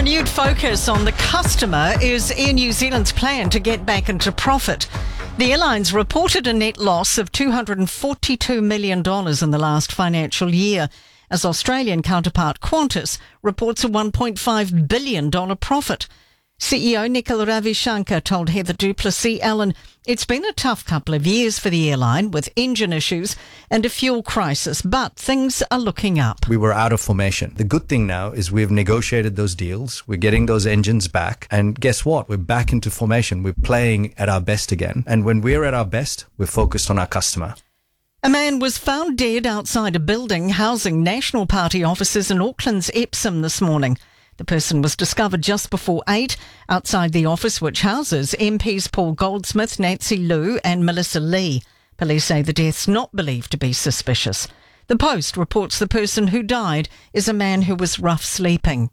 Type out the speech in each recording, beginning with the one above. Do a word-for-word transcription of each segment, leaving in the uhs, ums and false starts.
renewed focus on the customer is Air New Zealand's plan to get back into profit. The airlines reported a net loss of two hundred forty-two million dollars in the last financial year, as Australian counterpart Qantas reports a one point five billion dollars profit. C E O Nikhil Ravishankar told Heather du Plessis-Allen it's been a tough couple of years for the airline with engine issues and a fuel crisis, but things are looking up. We were out of formation. The good thing now is we've negotiated those deals. We're getting those engines back. And guess what? We're back into formation. We're playing at our best again. And when we're at our best, we're focused on our customer. A man was found dead outside a building housing National Party offices in Auckland's Epsom this morning. The person was discovered just before eight outside the office which houses M Ps Paul Goldsmith, Nancy Liu and Melissa Lee. Police say the death's not believed to be suspicious. The Post reports the person who died is a man who was rough sleeping.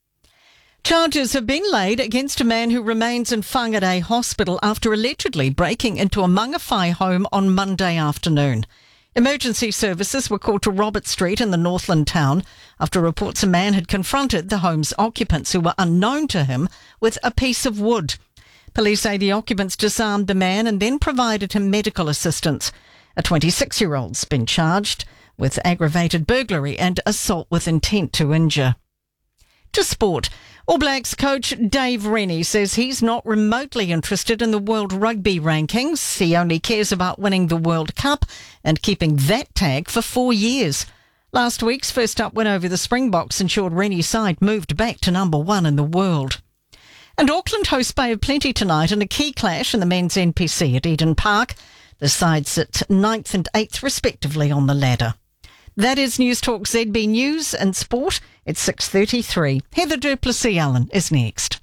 Charges have been laid against a man who remains in Whangarei Hospital after allegedly breaking into a Mangawhai home on Monday afternoon. Emergency services were called to Robert Street in the Northland town after reports a man had confronted the home's occupants, who were unknown to him, with a piece of wood. Police say the occupants disarmed the man and then provided him medical assistance. A twenty-six-year-old's been charged with aggravated burglary and assault with intent to injure. To sport. All Blacks coach Dave Rennie says he's not remotely interested in the World Rugby rankings. He only cares about winning the World Cup and keeping that tag for four years. Last week's first up win over the Springboks ensured Rennie's side moved back to number one in the world. And Auckland host Bay of Plenty tonight in a key clash in the men's N P C at Eden Park. The sides sit ninth and eighth respectively on the ladder. That is News Talk Z B News and Sport. It's six thirty-three. Heather du Plessis-Allen is next.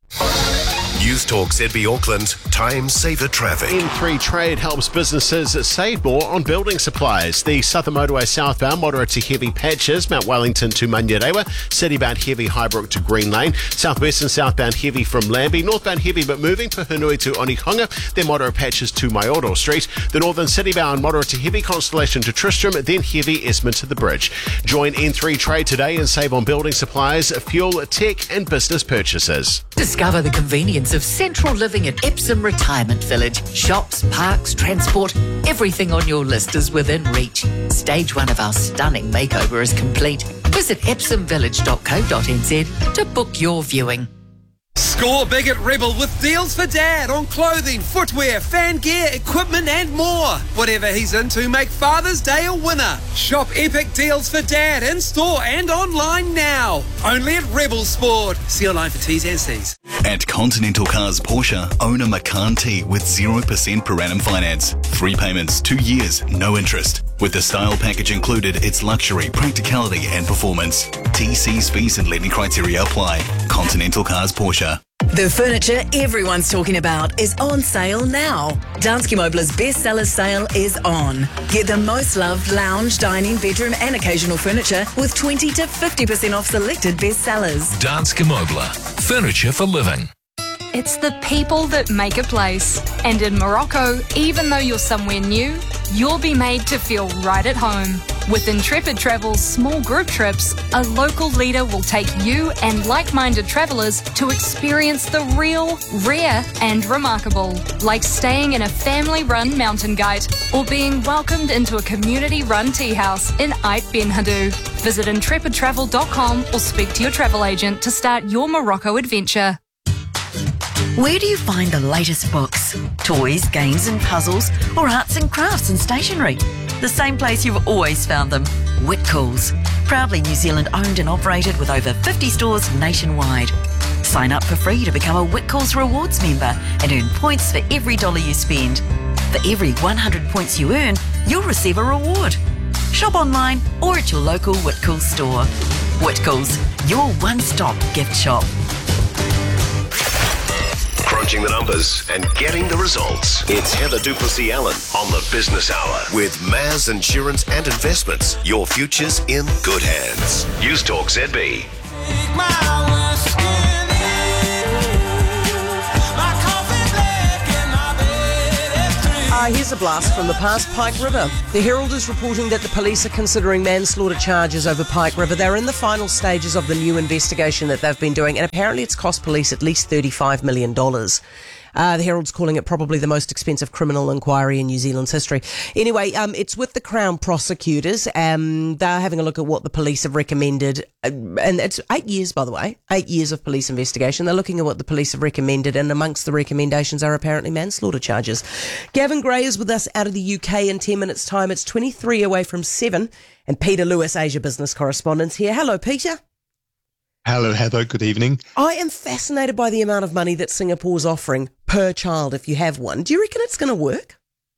News Talk Z B Auckland, time saver traffic. N three Trade helps businesses save more on building supplies. The Southern Motorway southbound, moderate to heavy patches, Mount Wellington to Manyarewa, citybound heavy Highbrook to Green Lane, southwest and southbound heavy from Lambie, northbound heavy but moving Pahunui to Onehunga, then moderate patches to Maioro Street, the northern citybound moderate to heavy Constellation to Tristram, then heavy Esmond to the bridge. Join N three Trade today and save on building supplies, fuel, tech and business purchases. Discover the convenience of central living at Epsom Retirement Village. Shops, parks, transport, everything on your list is within reach. Stage one of our stunning makeover is complete. Visit epsom village dot co dot n z to book your viewing. Score big at Rebel with deals for Dad on clothing, footwear, fan gear, equipment and more. Whatever he's into, make Father's Day a winner. Shop epic deals for Dad in store and online now. Only at Rebel Sport. See online for T's and C's. At Continental Cars Porsche, own a Macan T with zero percent per annum finance. Three payments, two years, no interest. With the style package included, it's luxury, practicality and performance. T Cs, fees and lending criteria apply. Continental Cars Porsche. The furniture everyone's talking about is on sale now. Danske Møbler's bestseller sale is on. Get the most loved lounge, dining, bedroom and occasional furniture with twenty to fifty percent off selected bestsellers. Danske Møbler. Furniture for living. It's the people that make a place. And in Morocco, even though you're somewhere new, you'll be made to feel right at home. With Intrepid Travel's small group trips, a local leader will take you and like-minded travellers to experience the real, rare and remarkable, like staying in a family-run mountain guide or being welcomed into a community-run tea house in Ait Ben Haddou. Visit intrepid travel dot com or speak to your travel agent to start your Morocco adventure. Where do you find the latest books, toys, games and puzzles, or arts and crafts and stationery? The same place you've always found them, Whitcoulls. Proudly New Zealand owned and operated with over fifty stores nationwide. Sign up for free to become a Whitcoulls Rewards member and earn points for every dollar you spend. For every one hundred points you earn, you'll receive a reward. Shop online or at your local Whitcoulls store. Whitcoulls, your one-stop gift shop. Crunching the numbers and getting the results. It's Heather du Plessis-Allen on the Business Hour with Maz Insurance and Investments. Your future's in good hands. News Talk Z B. Uh, here's is a blast from the past Pike River. The Herald is reporting that the police are considering manslaughter charges over Pike River. They're in the final stages of the new investigation that they've been doing, and apparently it's cost police at least thirty-five million dollars. Uh, the Herald's calling it probably the most expensive criminal inquiry in New Zealand's history. Anyway, um, it's with the Crown prosecutors. Um, they're having a look at what the police have recommended. Uh, and it's eight years, by the way, eight years of police investigation. They're looking at what the police have recommended, and amongst the recommendations are apparently manslaughter charges. Gavin Gray is with us out of the U K in ten minutes' time. It's twenty-three away from seven. And Peter Lewis, Asia Business Correspondent here. Hello, Peter. Hello, Heather. Good evening. I am fascinated by the amount of money that Singapore's offering per child if you have one. Do you reckon it's going to work?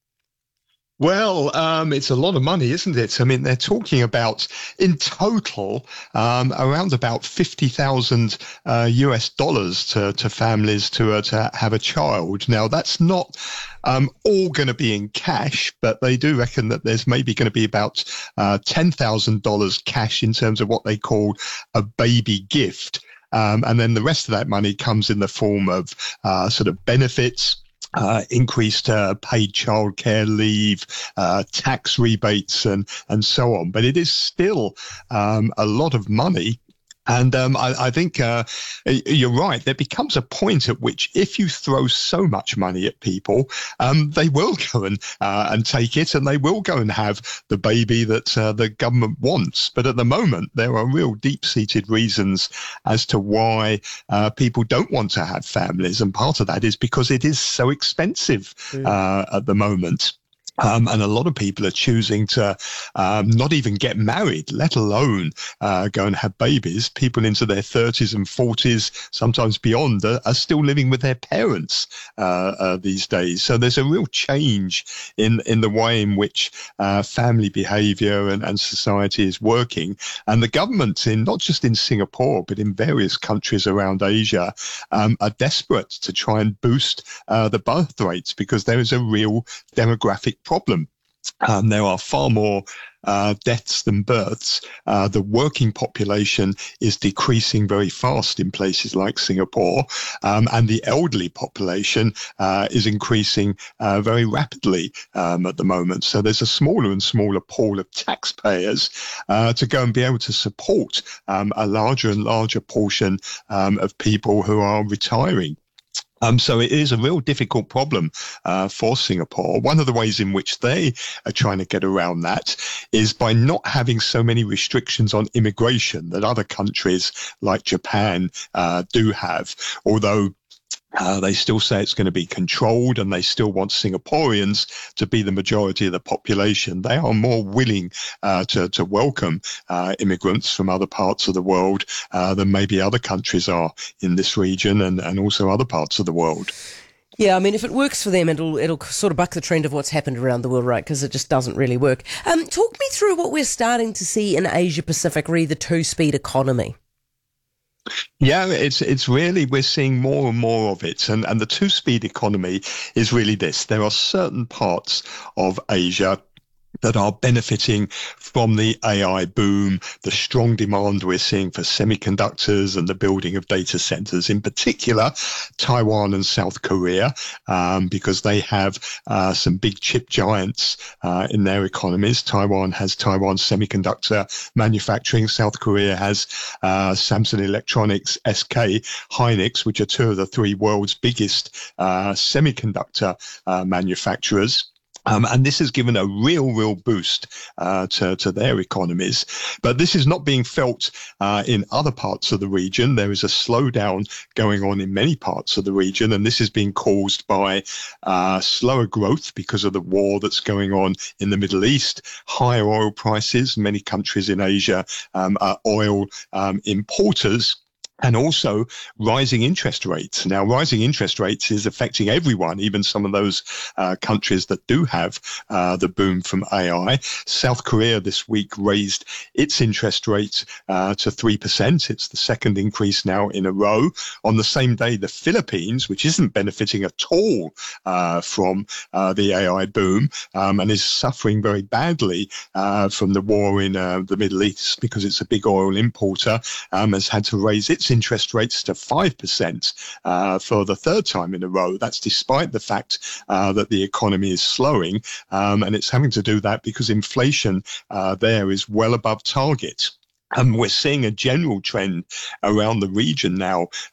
Well, um, it's a lot of money, isn't it? I mean, they're talking about, in total, um, around about fifty thousand uh, U S dollars to, to families to, uh, to have a child. Now, that's not um, all going to be in cash, but they do reckon that there's maybe going to be about uh, ten thousand dollars cash in terms of what they call a baby gift. Um, and then the rest of that money comes in the form of uh, sort of benefits, Uh, increased uh, paid childcare leave, uh, tax rebates, and and so on. But it is still um, a lot of money. And um, I, I think uh, you're right. There becomes a point at which, if you throw so much money at people, um, they will go and uh, and take it, and they will go and have the baby that uh, the government wants. But at the moment, there are real deep-seated reasons as to why uh, people don't want to have families, and part of that is because it is so expensive mm. uh, at the moment. Um, and a lot of people are choosing to um, not even get married, let alone uh, go and have babies. People into their thirties and forties, sometimes beyond, are, are still living with their parents uh, uh, these days. So there's a real change in, in the way in which uh, family behaviour and, and society is working. And the governments, in not just in Singapore, but in various countries around Asia, um, are desperate to try and boost uh, the birth rates, because there is a real demographic problem. Um, there are far more uh, deaths than births. Uh, the working population is decreasing very fast in places like Singapore, um, and the elderly population uh, is increasing uh, very rapidly um, at the moment. So there's a smaller and smaller pool of taxpayers uh, to go and be able to support um, a larger and larger portion um, of people who are retiring. Um, so it is a real difficult problem uh, for Singapore. One of the ways in which they are trying to get around that is by not having so many restrictions on immigration that other countries like Japan uh, do have, although Uh, they still say it's going to be controlled, and they still want Singaporeans to be the majority of the population. They are more willing uh, to, to welcome uh, immigrants from other parts of the world uh, than maybe other countries are in this region, and, and also other parts of the world. Yeah, I mean, if it works for them, it'll it'll sort of buck the trend of what's happened around the world, right? Because it just doesn't really work. Um, talk me through what we're starting to see in Asia Pacific, re the two-speed economy. Yeah, it's it's really, we're seeing more and more of it. And, and the two-speed economy is really this. There are certain parts of Asia that are benefiting from the A I boom, the strong demand we're seeing for semiconductors and the building of data centers, in particular Taiwan and South Korea, um, because they have uh, some big chip giants uh, in their economies. Taiwan has Taiwan Semiconductor Manufacturing. South Korea has uh, Samsung Electronics, S K Hynix, which are two of the three world's biggest uh, semiconductor uh, manufacturers. Um, and this has given a real, real boost uh, to, to their economies. But this is not being felt uh, in other parts of the region. There is a slowdown going on in many parts of the region, and this is being caused by uh, slower growth because of the war that's going on in the Middle East, higher oil prices. Many countries in Asia um, are oil um, importers. And also rising interest rates. Now, rising interest rates is affecting everyone, even some of those uh, countries that do have uh, the boom from A I. South Korea this week raised its interest rate uh, to three percent. It's the second increase now in a row. On the same day, the Philippines, which isn't benefiting at all uh, from uh, the A I boom um, and is suffering very badly uh, from the war in uh, the Middle East because it's a big oil importer, um, has had to raise its interest rates to five percent uh, for the third time in a row. That's despite the fact uh, that the economy is slowing, um, and it's having to do that because inflation uh, there is well above target. And we're seeing a general trend around the region now